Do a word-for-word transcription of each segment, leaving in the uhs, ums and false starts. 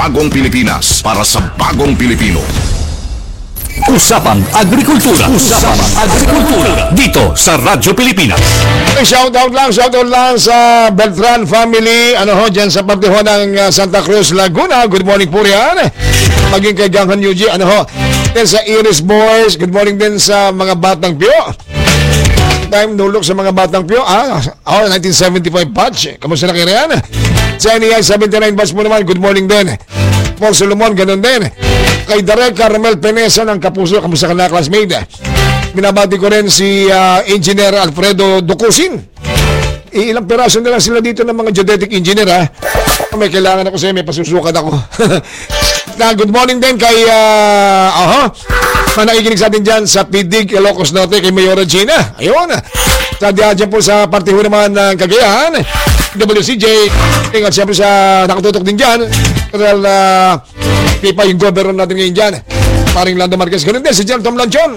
bagong Pilipinas para sa bagong Pilipino. Usapang Agrikultura. Usapang Agrikultura. Dito sa Radyo Pilipinas. Shoutout lang, shoutout lang sa Beltran family. Ano ho, dyan sa parte ho ng uh, Santa Cruz, Laguna. Good morning po riyan. Maging kay Ganghan Yuji. Ano ho, din sa Iris Boys. Good morning din sa mga Batang Pio. Time nulok sa mga Batang Pio. Ah, oh, nineteen seventy-five batch. Kamusta na kayo riyan? Sa N E I seventy-nine batch mo naman. Good morning din. Paul Solomon, ganun din. Kay Darek Carmel Penesa ng Kapuso, kamusta ka na, classmate? Binabati ko rin si uh, Engineer Alfredo Ducusin. Ilang piraso na lang sila dito ng mga geodetic engineer, ha? May kailangan ako sa'yo, may pasusukat ako. Na, good morning din kay, uh, aha, nakikinig sa atin dyan sa P D I G, Ilocos Norte, kay Mayor Regina. Ayun. Sa dyan po sa parte ho naman ng Cagayan, W C J, at siyempre sa nakatutok din dyan. Total, uh, Pipa yung governor natin ngayon dyan. Paring Lando Marquez. Ganun din si Jan Tom Lanchon.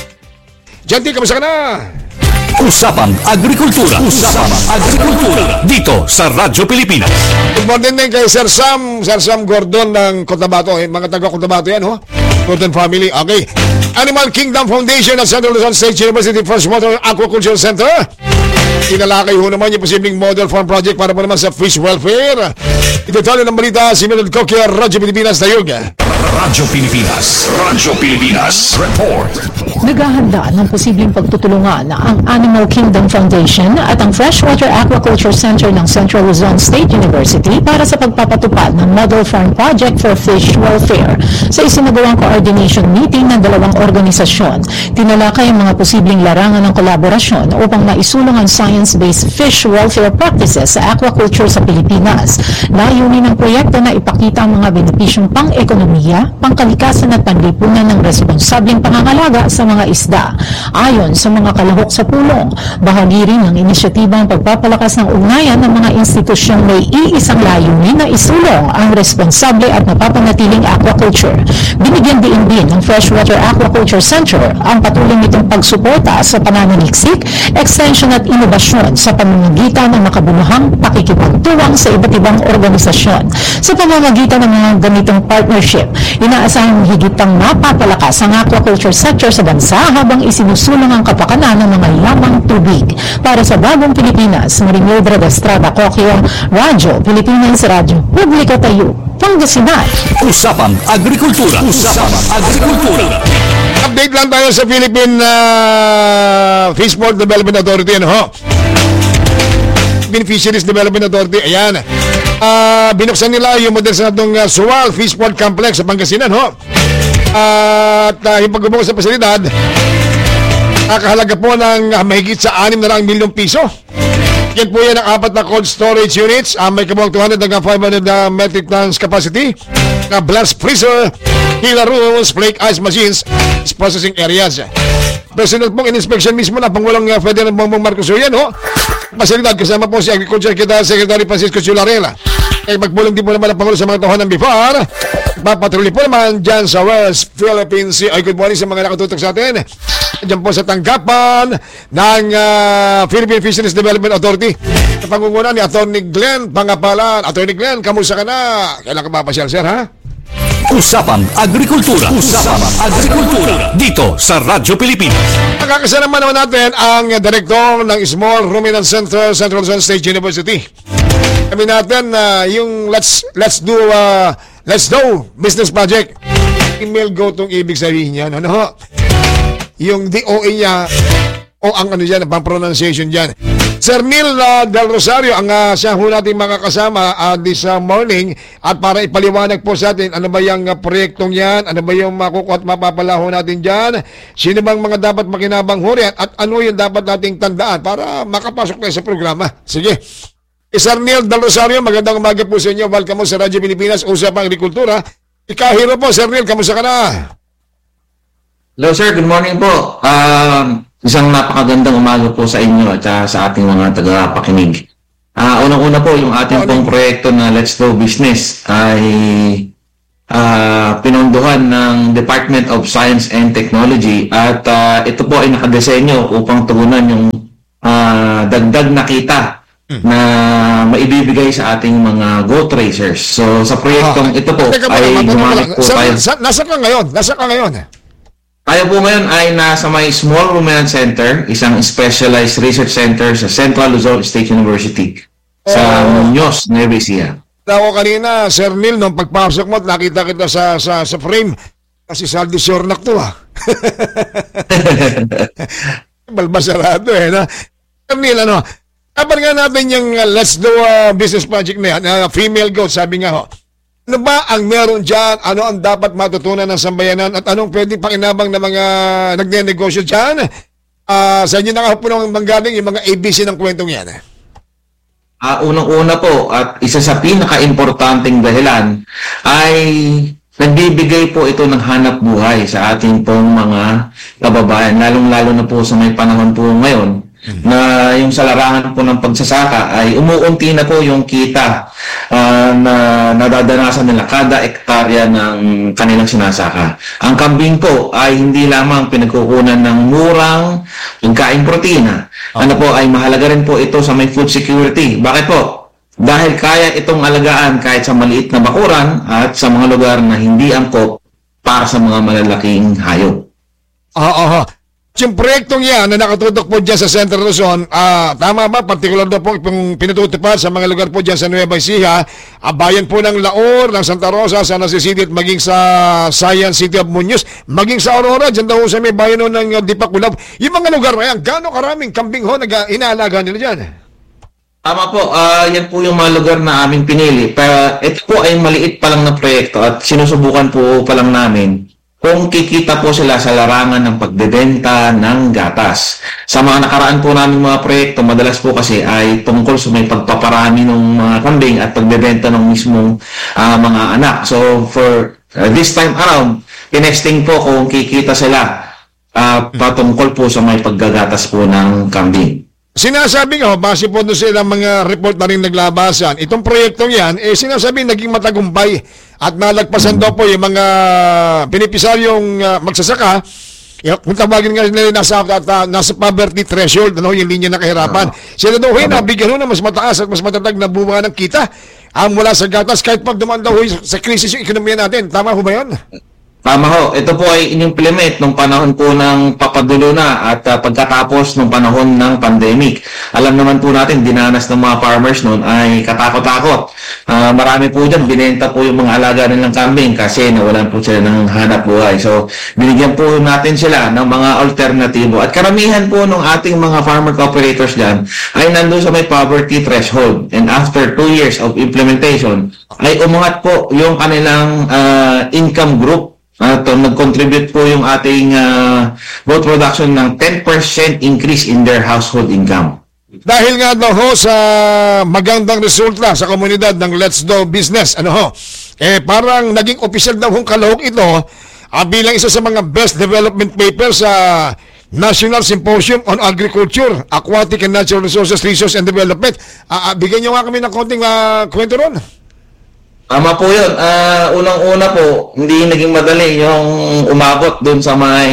Janty, kamusta ka na? Usapang Agrikultura. Usapang Agrikultura. Dito sa Radyo Pilipinas. Good morning din kay Sir Sam. Sir Sam Gordon ng Cotabato. Eh, mga taga Cotabato yan, ho? Gordon family. Okay. Animal Kingdom Foundation at Central Luzon State University Freshwater Aquaculture Center. Tinalakay ho naman yung posibleng model farm project para po naman sa fish welfare. Ito talo ng balita, sinunod ko kaya Radyo Pilipinas Tayog. Radyo Pilipinas. Radyo Pilipinas. Report. Naghahanda ng posibleng pagtutulungan ang Animal Kingdom Foundation at ang Freshwater Aquaculture Center ng Central Luzon State University para sa pagpapatupad ng Model Farm Project for Fish Welfare. Sa isinagawang coordination meeting ng dalawang organisasyon, tinalakay ang mga posibleng larangan ng kolaborasyon upang maisulong ang science-based fish welfare practices sa aquaculture sa Pilipinas. Layunin ng proyekto na ipakita ang mga benepisyong pang-ekonomiya, pangkalikasan at panlipunan ng responsableng pangangalaga sa mga isda. Ayon sa mga kalahok sa pulong, bahagi rin ng inisyatiba ang pagpapalakas ng ugnayan ng mga institusyong may iisang layunin na isulong ang responsable at napapanatiling aquaculture. Binigyan din din ng Freshwater Aquaculture Center ang patuloy nitong pagsuporta sa pananaliksik, extension at inobasyon sa pamamagitan ng makabuluhang pakikipagtuwang sa iba't ibang organisasyon. Sa pamamagitan ng mga ganitong partnership, inaasahang higitang mapapalakas ang aquaculture sector sa bansa habang isinusulong ang kapakanan ng mga lamang tubig. Para sa Bagong Pilipinas, Marimildra Estrada Coquio, Radyo Pilipinas, Radyo Publiko Tayo, Pangasinan. Usapang Agrikultura. Usapang Agrikultura. Update lang tayo sa Philippine uh, Fishport Development Authority. Ano ho? Philippine Fisheries Development Authority. Ayan. Uh, binuksan nila yung modernizadong uh, Suwal Fishport Complex sa Pangasinan. Ho? Uh, at uh, yung pagbubukas sa pasilidad, nakahalaga po ng uh, mahigit sa anim na lang milyong piso. Yan po yan ang apat na cold storage units. Uh, may kabuang two hundred hanggang five hundred uh, metric tons capacity. Uh, blast freezer, killer rooms, flake ice machines, processing areas. Personal pong in-inspection mismo na pangwalang uh, Federal Bongbong Marcos yan, ho? Pasilidad kasama po si Agriculture Kita Secretary Francisco Chularela. Eh, magpulong din po naman ang Pangulo sa mga tahanan before. Papatruli po naman dyan sa West Philippine Sea. Ay, good morning sa mga nakatutok sa atin. Diyan po sa tanggapan ng uh, Philippine Fisheries Development Authority. Sa pangungunan ni Attorney Glenn Pangapalan. Attorney Glenn, kamusta ka na? Kailan ka mapasyal, sir, ha? Usapang Agrikultura. Usapang Agrikultura. Dito sa Radyo Pilipinas. Nakakasama naman natin ang Direktor ng Small Ruminant Center, Central Luzon State University. Kami natin uh, yung let's let's do uh, let's do business project. Email go tong ibig sabihin niya. Ano ho? Yung D O A niya o ang ano diyan, ang pronunciation diyan. Sir Neil uh, Del Rosario ang uh, siya ho natin makakasama uh, this uh, morning at para ipaliwanag po sa atin ano ba yung uh, proyektong yan, ano ba yung makukuha at mapapalaho natin dyan, sino bang mga dapat makinabang huri at, at ano yung dapat nating tandaan para makapasok tayo sa programa. Sige. Sir Neil Del Rosario, magandang umaga po sa inyo. Welcome mo sa Radyo Pilipinas, Usapang Agrikultura. Ikahiro po, Sir Neil, kamusta ka na? Hello sir, good morning po. Um, isang napakagandang umaga po sa inyo at uh, sa ating mga tagapakinig. Uh, unang-una po, yung ating pong proyekto na Let's Do Business ay uh, pinondohan ng Department of Science and Technology at uh, ito po ay nakadesenyo upang tugunan yung uh, dagdag na kita na maibibigay sa ating mga goat racers. So sa proyektong Ah, ito po teka muna, ay matanong ko gumamit lang. po Sa- tayo. sa- Nasa ka ngayon? Nasa ka ngayon? Tayo po ngayon ay nasa may Small Ruminant Center, isang specialized research center sa Central Luzon State University sa Oh. Muñoz, Nueva Ecija. Ako kanina, Sir Neil, nung pagpasok mo, at nakita kita sa sa, sa frame. Kasi Saldi Siornak to, ah. Balbasarado, eh. Na? Sir Neil, ano, kapan nga natin yung uh, Let's Do a Business Project na yan, uh, female goat, sabi nga ho. Ano ba ang meron dyan? Ano ang dapat matutunan ng sambayanan? At anong pwedeng pakinabang ng mga nagne-negosyo dyan? Ah, sa inyo na nga po nang manggaling yung mga A B C ng kwentong yan. Eh. Ah, unang-una po at isa sa pinaka-importanting dahilan ay nagbibigay po ito ng hanap buhay sa ating pong mga kababayan, lalong-lalo na po sa may panahon po ngayon na yung sa larangan po ng pagsasaka ay umuunti na po yung kita ah, na nadadanasan nila kada ektarya ng kanilang sinasaka. Ang kambing po ay hindi lamang pinagkukunan ng murang pagkain protina. Ano po ay mahalaga rin po ito sa may food security. Bakit po? Dahil kaya itong alagaan kahit sa maliit na bakuran at sa mga lugar na hindi angkop para sa mga malalaking hayop. Oo, oo. Yung proyektong yan na nakatutok po dyan sa Central Luzon, ah, tama ba? Partikular na po yung pinatutupad sa mga lugar po dyan sa Nueva Ecija, ah, bayan po ng Laor, ng Santa Rosa, San Jose City at maging sa Science City of Muñoz, maging sa Aurora, dyan daw sa may bayan ho ng uh, Dipakulab. Yung mga lugar na yan, gaano karaming kambing ho na inaalaga nila dyan? Tama po, ah, yan po yung mga lugar na aming pinili. Pero ito po ay maliit pa lang na proyekto at sinusubukan po pa lang namin kung kikita po sila sa larangan ng pagbebenta ng gatas. Sa mga nakaraan po namin mga proyekto, madalas po kasi ay tungkol sa may pagpaparami ng mga kambing at pagbebenta ng mismong ah, mga anak. So for uh, this time around, tinesting po kung kikita sila ah, patungkol po sa may paggagatas po ng kambing. Sinasabi nga, base po doon sila mga report na rin naglabasan, itong proyektong yan, eh sinasabi naging matagumpay at nalagpasan daw po yung mga benepisaryong uh, magsasaka, yung, kung tawagin nga nila nasa, at, uh, nasa poverty threshold, ano, yung linya ng kahirapan. Sila daw, hey, nabigyan ho na mas mataas at mas matatag na bunga ng kita ang mula sa gatas kahit pag dumaan daw ho sa krisis yung ekonomiya natin. Tama ho ba yun? Tama ho. Ito po ay in-implement nung panahon po ng papadulo na at uh, pagkatapos nung panahon ng pandemic. Alam naman po natin, dinanas ng mga farmers noon ay katakot-takot. Uh, marami po dyan, binenta po yung mga alaga nilang kambing kasi nawalan po sila ng hanap buhay. So, binigyan po natin sila ng mga alternatibo. At karamihan po ng ating mga farmer cooperators dyan ay nandun sa may poverty threshold. And after two years of implementation, ay umangat po yung kanilang uh, income group. At uh, nag-contribute po yung ating uh, goat production ng ten percent increase in their household income. Dahil nga daw ho sa magandang resulta sa komunidad ng Let's Do Business, ano ho, eh parang naging official daw hong kalahok ito ah, bilang isa sa mga best development paper sa National Symposium on Agriculture, Aquatic and Natural Resources, Research and Development. Ah, ah, bigyan nyo nga kami ng konting ah, kwento ron. Tama po yun. Uh, unang-una po, hindi naging madali yung umabot doon sa may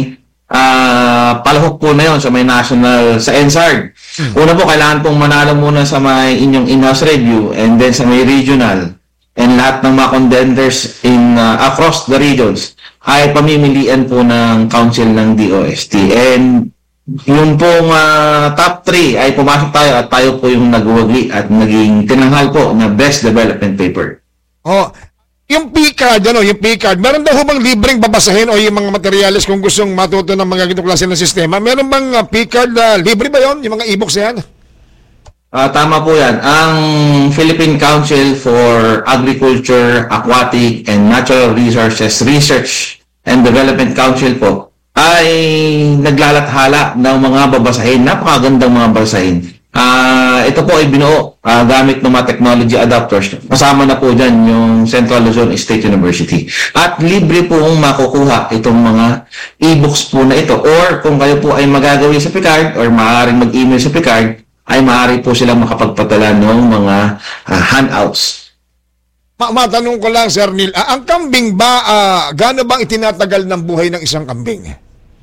uh, palahok po na yun, sa may national, sa N S A R D. Hmm. Una po, kailangan pong manalo muna sa may inyong in-house review and then sa may regional and lahat ng mga contenders in, uh, across the regions ay pamimilian po ng council ng D O S T. And yung pong uh, top three ay pumasok tayo at tayo po yung nagwagi at naging tinanghal po na best development paper. Oh, yung P-card, ano, yung P-card, meron daw bang libreng babasahin o yung mga materyales kung gustong matuto ng mga ganitong klase ng sistema? Meron bang uh, P-card, uh, libre ba yon? Yung mga e-books yan? Uh, tama po yan. Ang Philippine Council for Agriculture, Aquatic, and Natural Resources Research and Development Council po ay naglalathala ng mga babasahin, napakagandang mga babasahin. Uh, ito po ay binuo uh, gamit ng mga technology adapters. Kasama na po dyan yung Central Luzon State University. At libre po kung makukuha itong mga e-books po na ito. Or kung kayo po ay magagawin sa Picard or maaaring mag-email sa Picard, ay maaari po silang makapagpadala ng mga uh, handouts. Ma matanong ko lang, Sir Neil, ah, ang kambing ba, ah, gaano bang itinatagal ng buhay ng isang kambing?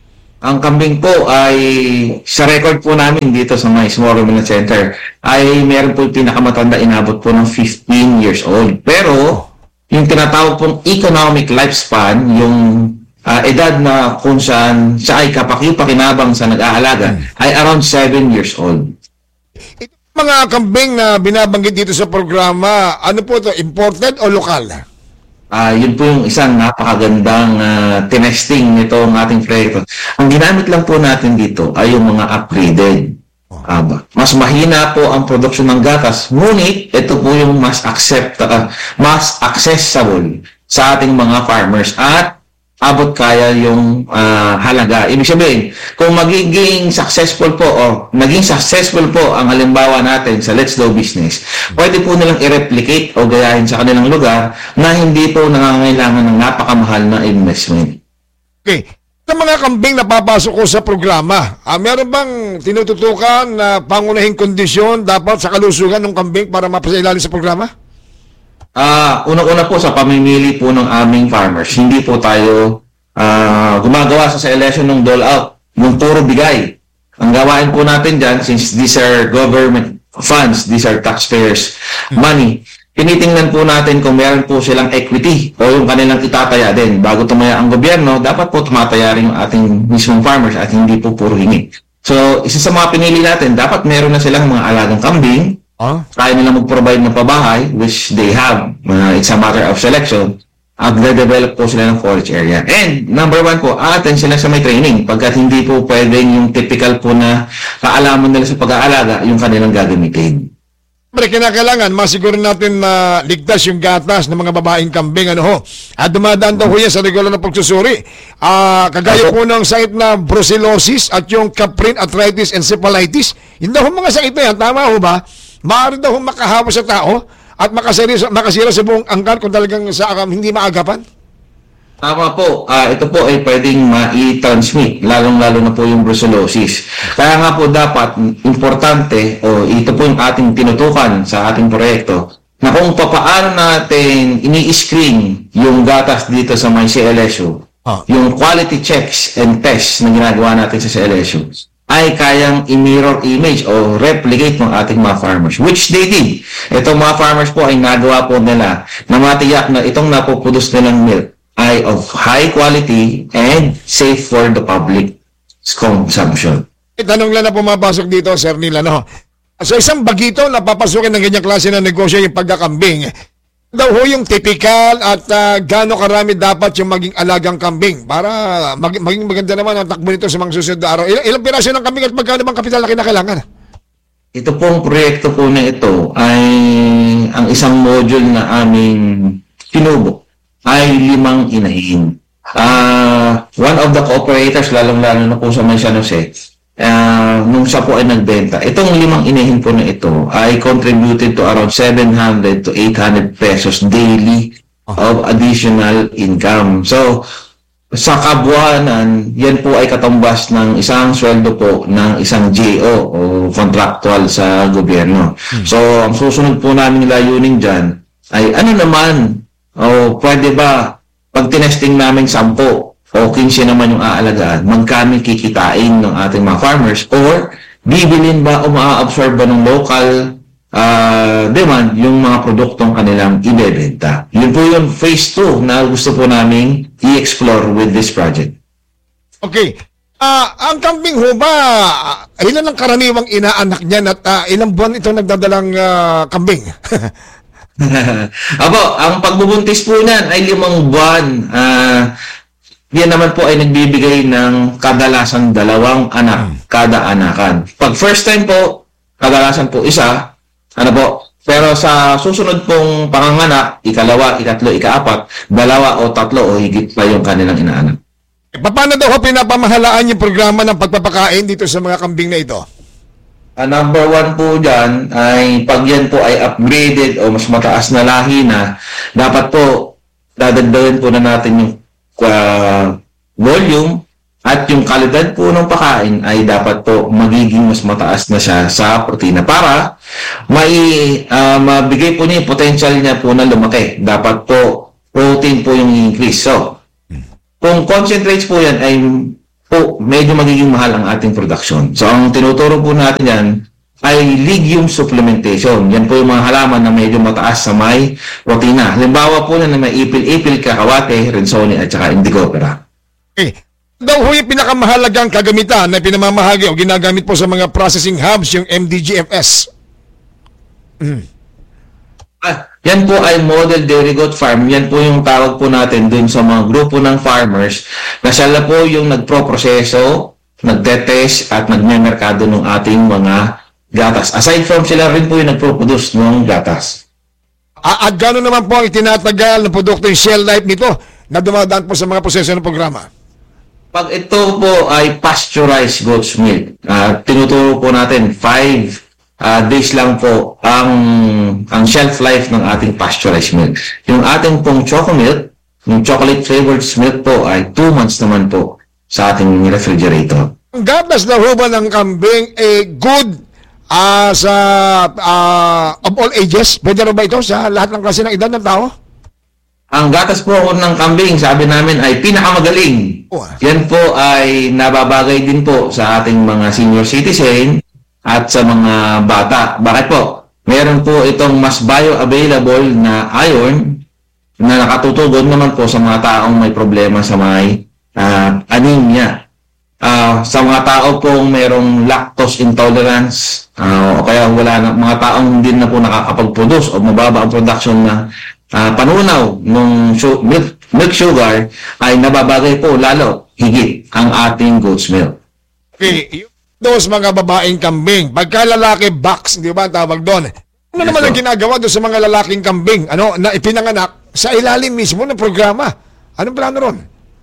Ang kambing po ay, sa record po namin dito sa may Small Ruminant Center, ay meron po yung pinakamatanda, inabot po ng fifteen years old. Pero, yung tinatawag pong economic lifespan, yung uh, edad na kung saan siya ay kapaki-pakinabang sa nag-aalaga, hmm. ay around seven years old. Ito mga kambing na binabanggit dito sa programa, ano po ito, imported o lokal? Uh, yun po yung isang napakagandang uh, tinesting nito ng ating proyekto. Ang ginamit lang po natin dito ay yung mga upgraded. Uh, mas mahina po ang produksyon ng gatas, ngunit ito po yung mas accept, uh, mas accessible sa ating mga farmers at abot kaya yung uh, halaga. Ibig sabihin, kung magiging successful po o naging successful po ang halimbawa natin sa Let's Do Business, pwede po nilang i-replicate o gayahin sa kanilang lugar na hindi po nangangailangan ng napakamahal na investment. Okay. Sa mga kambing na papasok ko sa programa, ah, meron bang tinututukan na pangunahing kondisyon dapat sa kalusugan ng kambing para mapasailalim sa programa? Ah, uh, una-una po sa pamimili po ng aming farmers, hindi po tayo uh, gumagawa sa selection ng dole out, ng puro bigay. Ang gawain po natin dyan, since these are government funds, these are taxpayers' money, tinitingnan po natin kung meron po silang equity o yung kanilang itataya din. Bago tumaya ang gobyerno, dapat po tumataya rin yung ating mismong farmers at hindi po puro hingi. So, isa sa mga pinili natin, dapat meron na silang mga alagang kambing. Huh? Kaya nila mag-provide ng pabahay, which they have. Uh, it's a matter of selection. At de-develop po sila ng forage area. And number one po, atin sila sa may training. Pagkat hindi po pwedeng yung typical po na kaalaman nila sa pag-aalaga, yung kanilang gagamitin. Pero kinakailangan, masiguro natin na ligtas yung gatas ng mga babaeng kambing. Ano ho? At dumadaan daw ho yan sa regular na pagsusuri. Uh, kagaya po ng sakit na brucellosis at yung caprine arthritis encephalitis. Yun daw ho mga sakit na yan. Tama ho ba? Maaari daw makahawa sa tao at makasira, makasira sa buong angkan kung talagang sa um, hindi maagapan? Tama po. Uh, ito po ay pwedeng ma-transmit, lalong-lalo na po yung brucellosis. Kaya nga po dapat, importante, o ito po yung ating tinutukan sa ating proyekto, na kung papaano natin ini-screen yung gatas dito sa may C L S U, oh. yung quality checks and tests na ginagawa natin sa C L S U, ay kayang i-mirror image o replicate ng ating mga farmers, which they did. Itong mga farmers po ay nagawa po nila na matiyak na itong napoproduce nilang milk ay of high quality and safe for the public consumption. Tanong lang na pumapasok dito, Sir Neil, ano? So isang bagito na papasukin ng ganyang klase ng negosyo yung pagkakambing. Daw ho yung typical at uh, gaano karami dapat yung maging alagang kambing para mag maging maganda naman ang takbo nito sa mga susunod na araw. Ilang, ilang piraso ng kambing at magkano bang kapital na kinakailangan? Ito pong proyekto po na ito ay ang isang module na aming pinubo ay limang inahin. Uh, one of the cooperators, lalong-lalo na po sa may San Jose, uh, nung siya po ay nagbenta, itong limang inahin po na ito ay contributed to around seven hundred to eight hundred pesos daily of additional income. So, sa kabuuan, yan po ay katumbas ng isang sweldo po ng isang J O o contractual sa gobyerno. Hmm. So, ang susunod po namin layunin dyan ay ano naman, o pwede ba pag tinesting namin sampo o quince naman yung aalagaan, magkano kikitain ng ating mga farmers or bibilin ba o maa-absorb ba ng local uh, demand yung mga produktong kanilang ibebenta. Yun po yung phase two na gusto po namin i-explore with this project. Okay. Uh, ang kambing ho ba, ilan ang karaniwang inaanak niyan at uh, ilang buwan ito nagdadalang uh, kambing? Apo, ang pagbubuntis po niyan ay limang buwan. Uh, yan naman po ay nagbibigay ng kadalasan dalawang anak kada anakan. Pag first time po, kadalasan po isa, ano po, pero sa susunod pong panganganak, ikalawa, ikatlo, ikaapat, dalawa o tatlo o higit pa yung kanilang inaanak. Paano daw pinapamahalaan yung programa ng pagpapakain dito sa mga kambing na ito? Uh, number one po dyan ay pag yan po ay upgraded o mas mataas na lahi na, dapat po dadagdagan po na natin yung uh, volume at yung kalidad po ng pakain ay dapat po magiging mas mataas na siya sa protina para may uh, mabigay po niya yung potential niya po na lumaki. Dapat po protein po yung increase. So, kung concentrates po yan ay po medyo magiging mahal ang ating production. So ang tinuturo po natin yan ay legume supplementation. Yan po yung mga halaman na medyo mataas sa may protina. Halimbawa po na may ipil-ipil, kakawate, rensoni at saka indigopera. Eh, daw ho yung pinakamahalagang kagamitan na pinamamahagi o ginagamit po sa mga processing hubs, yung M D G F S. Mm. Ah, yan po ay Model Dairy Goat Farm. Yan po yung tawag po natin dun sa mga grupo ng farmers na sila po yung nagproproseso, nagtetest at nagmemerkado ng ating mga gatas. Aside from sila rin po yung nagproproduce ng gatas. Ah, at gano'n naman po ang itinatagal na produkto yung shell life nito na dumadaan po sa mga proseso ng programa? Pag ito po ay pasteurized goat's milk, uh, tinuturo po natin five uh, days lang po ang ang shelf life ng ating pasteurized milk. Yung ating pong choco milk, yung chocolate flavored milk po ay two months naman po sa ating refrigerator. Ang gatas na ho ba ng kambing eh good ah sa uh, of all ages? Pwede rin ba ito sa lahat ng klase ng edad ng tao? Ang gatas po ng kambing, sabi namin, ay pinakamagaling. Oh. Yan po ay nababagay din po sa ating mga senior citizen at sa mga bata. Bakit po? Meron po itong mas bioavailable na iron na nakatutugon naman po sa mga taong may problema sa may uh, anemia. Uh, sa mga tao pong merong lactose intolerance uh, o kaya wala na, mga taong hindi na po nakakapag-produce o mababa ang production na uh, panunaw ng su- milk, milk sugar ay nababagay po lalo higit ang ating goat's milk. Okay, those mga babaeng kambing, pagka lalaki box, di ba ang tawag doon? Ano Yes, naman ang sir. ginagawa doon sa mga lalaking kambing ano, na ipinanganak sa ilalim mismo ng programa? Anong plano ron?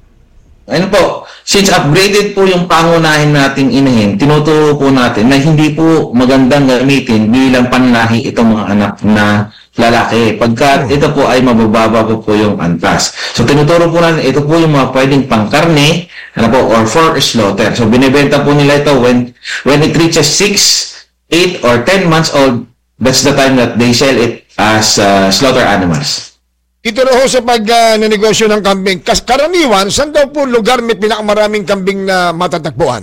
Ano po, since upgraded po yung pangunahin nating inahin, tinuturo po natin na hindi po magandang gamitin bilang panlahi itong mga anak na lalaki. Pagka ito po ay mabababa po po yung antas. So tinuturo po natin, ito po yung mga pwedeng pangkarne, ano po, or for slaughter. So binibenta po nila ito when, when it reaches six, eight, or ten months old, that's the time that they sell it as uh, slaughter animals. Ito rin ho sa pag-nenegosyo ng kambing. Kas karaniwan, saan daw po lugar may pinakamaraming kambing na matatagpuan?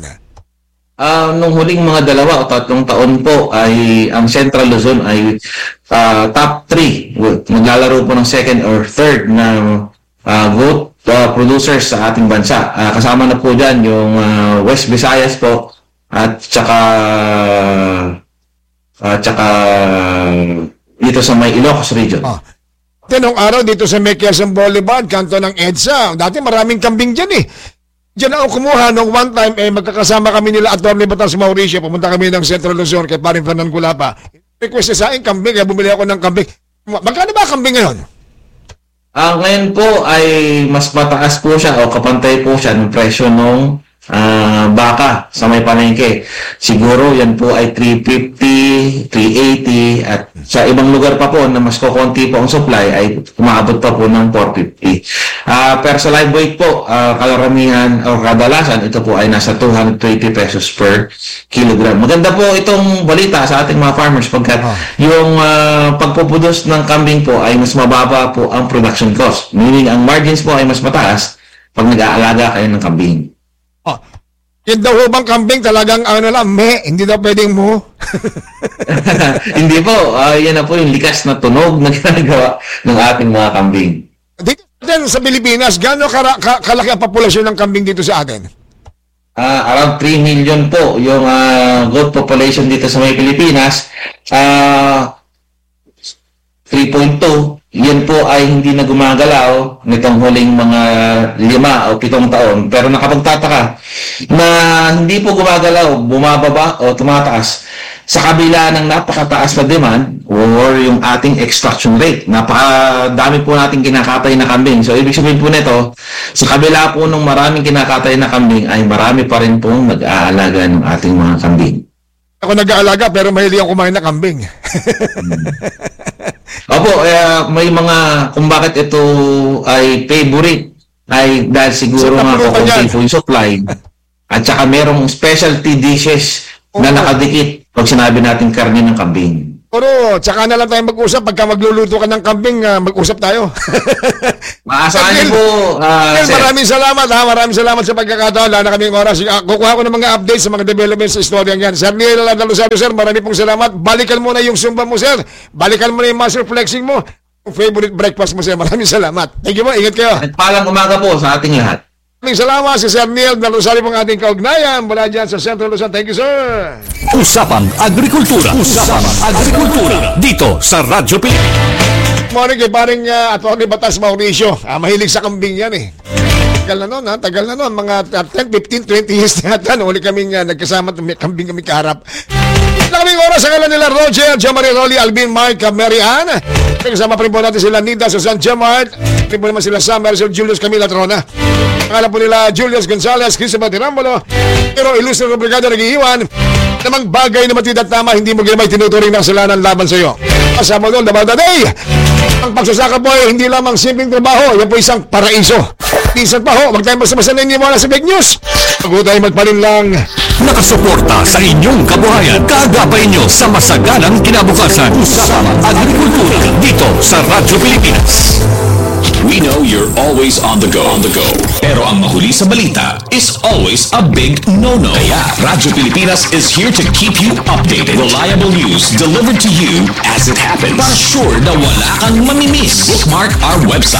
Uh, nung huling mga dalawa o tatlong taon po ay ang Central Luzon ay uh, top three. Naglalaro po ng second or third na uh, goat uh, producers sa ating bansa. Uh, kasama na po dyan yung uh, West Visayas po at tsaka uh, tsaka dito sa may Ilocos region. Ah. Tinong araw dito sa May Quezon Boulevard, kanto ng EDSA. Dati maraming kambing dyan eh. Diyan ako kumuha nung one time, eh, magkakasama kami nila Atty. Batas Mauricio. Pumunta kami ng Central Luzon kay Paring Fernan Culapa. Request sa akin kambing, kaya bumili ako ng kambing. Magkano ba kambing ngayon? Ah, ngayon po ay mas mataas po siya o kapantay po siya ng presyo ng uh, baka sa may palengke. Siguro yan po ay three fifty, three eighty at sa ibang lugar pa po na mas kukunti po ang supply ay umaabot pa po ng four fifty. Uh, pero sa live weight po, uh, kalaramihan o kadalasan, ito po ay nasa two hundred twenty pesos per kilogram. Maganda po itong balita sa ating mga farmers pagkat Oh. yung uh, pagpupudos ng kambing po ay mas mababa po ang production cost. Meaning ang margins po ay mas mataas pag nag-aalaga kayo ng kambing. Oh. Yan daw ho bang kambing talagang ano lang, me, hindi daw pwedeng mo. Hindi po, uh, yan na po yung likas na tunog na ginagawa ng ating mga kambing. Dito din sa Pilipinas, gaano kara- ka- kalaki ang populasyon ng kambing dito sa atin? Uh, around three million po yung uh, goat population dito sa may Pilipinas. Uh, three point two, yan po ay hindi na gumagalaw nitong huling mga lima o pitong taon. Pero nakapagtataka na hindi po gumagalaw, bumababa o tumataas sa kabila ng napakataas na demand or yung ating extraction rate. Napakadami po nating kinakatay na kambing. So, ibig sabihin po nito, sa kabila po ng maraming kinakatay na kambing ay marami pa rin pong nag-aalaga ng ating mga kambing. Ako nag-aalaga pero mahilig ako kumain na kambing. Opo, eh, may mga kung bakit ito ay favorite ay dahil siguro So, nga napulutan kukunti yan. po yung supply at saka merong specialty dishes na Oo. nakadikit pag sinabi natin karne ng kambing. Pero tsaka na lang tayo mag-usap. Pagka magluluto ka ng kambing, ah, mag-usap tayo. Maasahan niyo Daniel, po, ah, Daniel, sir. maraming salamat ha. Maraming salamat sa pagkakataon. Wala na kaming oras. Ah, kukuha ko ng mga updates sa mga developments sa istorya yan. Sir Neil Dalusario, sir, maraming pong salamat. Balikan mo na yung Zumba mo, sir. Balikan mo na yung muscle flexing mo. Yung favorite breakfast mo, sir. Maraming salamat. Thank you po. Ingat kayo. At palang umaga po sa ating lahat. Maraming salamat si Sir Neil Dalusario pong ating kaugnayan. Mula dyan sa Central Luzon. Thank you, sir. Usapang Agrikultura. Usapang Agrikultura. Dito sa Radyo Pilipinas. Morning kay paring uh, Atty. Batas Mauricio. Ah, mahilig sa kambing yan eh. Tagal na noon ha, tagal na noon. Mga uh, ten, fifteen, twenty years na yata. Uli kaming uh, nagkasama, may kambing kami kaharap. Nakaming oras sa kalan nila Roger, Jomari Rolly, Alvin, Mark, Mary Ann. Kasama pa rin po natin sila Nida, Susan Gemart. Rin po naman sila Sam, Marcel, Julius, Camila, Trona. Pangalan po nila Julius Gonzalez, Christopher Tirambolo. Pero ilustre rubrikado nag-iiwan. Namang bagay na matid at tama, hindi mo ginamay tinuturing ng kasalanan laban sa iyo. Kasama doon, about the day. Ang pagsasaka po ay hindi lamang simpleng trabaho, yan po isang paraiso. Minsan pa ho, wag tayong basta-basta naniniwala sa fake news. Huwag tayo magpalin lang. Nakasuporta sa inyong kabuhayan. Kaagapay nyo sa masaganang kinabukasan. Usapang Agrikultura. Dito sa Radyo Pilipinas. We know you're always on the go, on the go. Pero ang mahuli sa balita is always a big no-no. Kaya Radyo Pilipinas is here to keep you updated. Reliable news delivered to you as it happens. Para sure na wala kang mamimiss. Bookmark our website.